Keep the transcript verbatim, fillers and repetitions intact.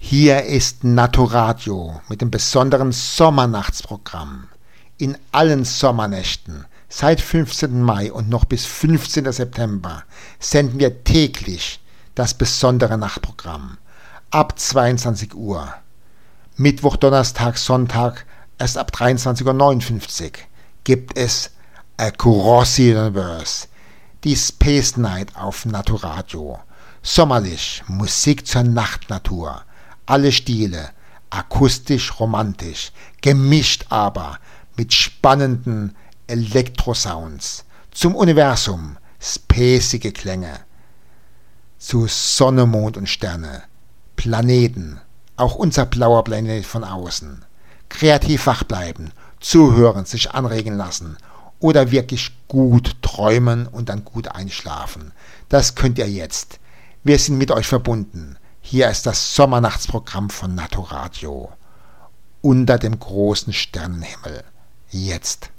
Hier ist Naturadio mit dem besonderen Sommernachtsprogramm. In allen Sommernächten seit fünfzehnten Mai und noch bis fünfzehnten September senden wir täglich das besondere Nachtprogramm ab zweiundzwanzig Uhr. Mittwoch, Donnerstag, Sonntag erst ab dreiundzwanzig Uhr neunundfünfzig gibt es Across the Universe, die Space Night auf Naturadio. Sommerlich, Musik zur Nachtnatur. Alle Stile, akustisch, romantisch, gemischt aber mit spannenden Elektrosounds. Zum Universum, spacige Klänge. Zu Sonne, Mond und Sterne, Planeten, auch unser blauer Planet von außen. Kreativ wach bleiben, zuhören, sich anregen lassen oder wirklich gut träumen und dann gut einschlafen. Das könnt ihr jetzt. Wir sind mit euch verbunden. Hier ist das Sommernachtsprogramm von Naturadio. Unter dem großen Sternenhimmel. Jetzt.